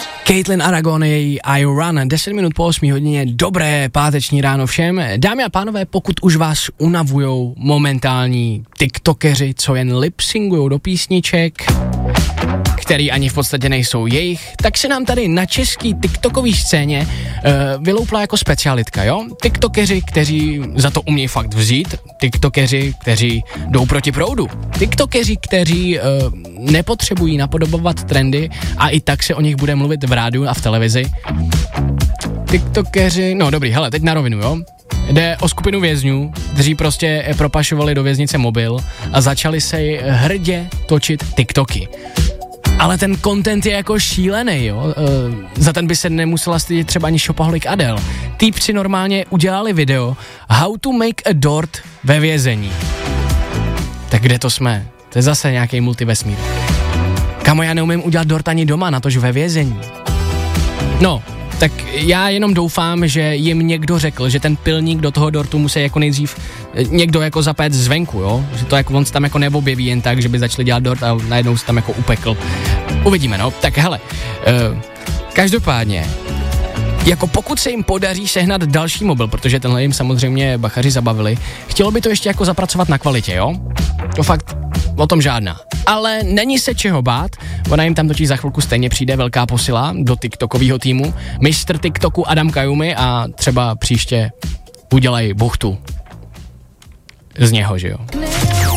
Caitlin Aragon, její I Run, 10 minut po 8 hodině, dobré páteční ráno všem. Dámy a pánové, pokud už vás unavujou momentální tiktokeři, co jen lipsingujou do písniček, který ani v podstatě nejsou jejich, tak se nám tady na český tiktokový scéně vyloupla jako specialitka, jo? Tiktokeři, kteří za to umějí fakt vzít, tiktokeři, kteří jdou proti proudu, tiktokeři, kteří nepotřebují napodobovat trendy a i tak se o nich bude mluvit v rádiu a v televizi. Tiktokeři, no dobrý, hele, teď na rovinu, jo? Jde o skupinu vězňů, kteří prostě propašovali do věznice mobil a začali se hrdě točit tiktoky. Ale ten content je jako šílený, jo. Za ten by se nemusela stydět třeba ani Shopaholic Adele. Týpci normálně udělali video How to make a dort ve vězení. Tak kde to jsme? To je zase nějaký multivesmír. Kamo, já neumím udělat dort ani doma, natož ve vězení. No, tak já jenom doufám, že jim někdo řekl, že ten pilník do toho dortu musí jako nejdřív někdo jako zapét zvenku, jo? Že to jako on se tam jako neobjeví jen tak, že by začali dělat dort a najednou se tam jako upekl. Uvidíme, no. Tak hele, každopádně, jako pokud se jim podaří sehnat další mobil, protože tenhle jim samozřejmě bachaři zabavili, chtělo by to ještě jako zapracovat na kvalitě, jo? To fakt o tom žádná. Ale není se čeho bát, ona jim tam totiž za chvilku stejně přijde velká posila do tiktokového týmu, mistr tiktoku Adam Kajumi a třeba příště udělají buchtu z něho, že jo.